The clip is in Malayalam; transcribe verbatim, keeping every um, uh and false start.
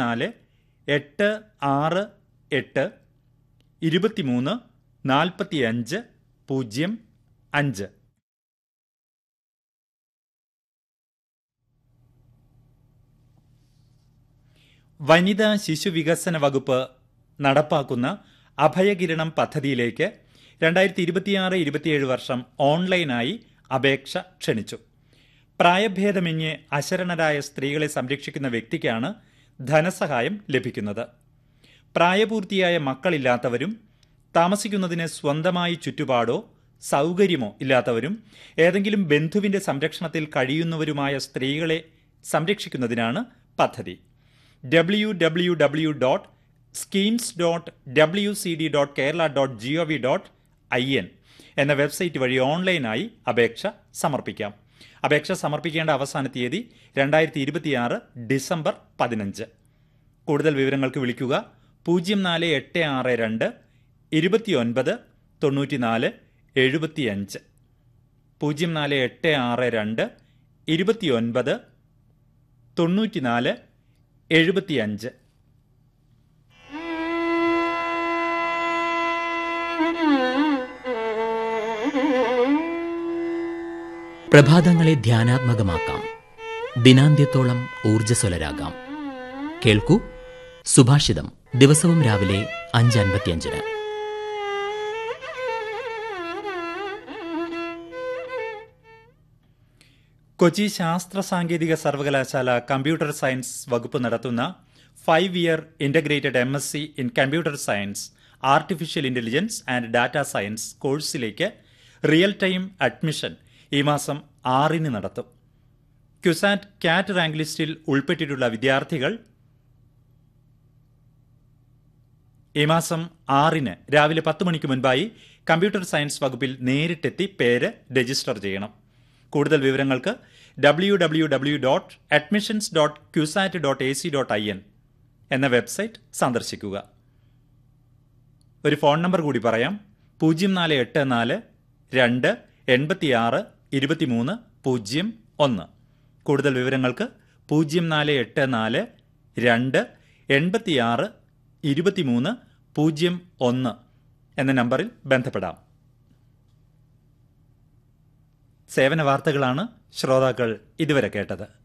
നാല് എട്ട് ആറ് എട്ട് ഇരുപത്തിമൂന്ന് നാൽപ്പത്തി അഞ്ച് പൂജ്യം അഞ്ച്. വനിതാ ശിശുവികസന വകുപ്പ് നടപ്പാക്കുന്ന അഭയകിരണം പദ്ധതിയിലേക്ക് രണ്ടായിരത്തി ഇരുപത്തിയാറ് ഇരുപത്തിയേഴ് വർഷം ഓൺലൈനായി അപേക്ഷ ക്ഷണിച്ചു. പ്രായഭേദമന്യേ അശരണരായ സ്ത്രീകളെ സംരക്ഷിക്കുന്ന വ്യക്തിക്കാണ് ധനസഹായം ലഭിക്കുന്നത്. പ്രായപൂർത്തിയായ മക്കളില്ലാത്തവരും താമസിക്കുന്നതിന് സ്വന്തമായി ചുറ്റുപാടോ സൗകര്യമോ ഇല്ലാത്തവരും ഏതെങ്കിലും ബന്ധുവിന്റെ സംരക്ഷണത്തിൽ കഴിയുന്നവരുമായ സ്ത്രീകളെ സംരക്ഷിക്കുന്നതിനാണ് പദ്ധതി. W W W dot schemes dot W C D dot Kerala dot G O V dot I N എന്ന വെബ്സൈറ്റ് വഴി ഓൺലൈനായി അപേക്ഷ സമർപ്പിക്കാം. അപേക്ഷ സമർപ്പിക്കേണ്ട അവസാന തീയതി രണ്ടായിരത്തി ഇരുപത്തിയാറ് ഡിസംബർ പതിനഞ്ച്. കൂടുതൽ വിവരങ്ങൾക്ക് വിളിക്കുക പൂജ്യം നാല് എട്ട് ആറ് രണ്ട് ഇരുപത്തിയൊൻപത് തൊണ്ണൂറ്റിനാല് എഴുപത്തിയഞ്ച്. പൂജ്യം നാല് എട്ട് ആറ് രണ്ട് ഇരുപത്തിയൊൻപത് തൊണ്ണൂറ്റിനാല് എഴുപത്തിയഞ്ച്. പ്രഭാതങ്ങളെ ധ്യാനാത്മകമാക്കാം, ദിനാന്ത്യത്തോളം ഊർജ്ജസ്വലരാകാം. കേൾക്കൂ സുഭാഷിതം, ദിവസവും രാവിലെ അഞ്ച് അൻപത്തിയഞ്ചിന്. കൊച്ചി ശാസ്ത്ര സാങ്കേതിക സർവകലാശാല കമ്പ്യൂട്ടർ സയൻസ് വകുപ്പ് നടത്തുന്ന five year integrated M S C in computer science, artificial intelligence and data science കോഴ്സിലേക്ക് റിയൽ ടൈം അഡ്മിഷൻ ഈ മാസം ആറിന് നടത്തും. ക്യുസാറ്റ് കാറ്റ് റാങ്ക് ലിസ്റ്റിൽ ഉൾപ്പെട്ടിട്ടുള്ള വിദ്യാർത്ഥികൾ ഈ മാസം ആറിന് രാവിലെ പത്ത് മണിക്ക് മുൻപായി കമ്പ്യൂട്ടർ സയൻസ് വകുപ്പിൽ നേരിട്ടെത്തി പേര് രജിസ്റ്റർ ചെയ്യണം. കൂടുതൽ വിവരങ്ങൾക്ക് W W W dot admissions dot CUSAT dot A C dot I N എന്ന വെബ്സൈറ്റ് സന്ദർശിക്കുക. ഒരു ഫോൺ നമ്പർ കൂടി പറയാം: പൂജ്യം നാല് എട്ട് നാല് രണ്ട് എൺപത്തിയാറ് ഇരുപത്തിമൂന്ന് പൂജ്യം ഒന്ന്. കൂടുതൽ വിവരങ്ങൾക്ക് പൂജ്യം നാല് എട്ട് നാല് രണ്ട് എൺപത്തിയാറ് ഇരുപത്തിമൂന്ന് പൂജ്യം ഒന്ന് എന്ന നമ്പറിൽ ബന്ധപ്പെടാം. സേവന വാർത്തകളാണ് ശ്രോതാക്കൾ ഇതുവരെ കേട്ടത്.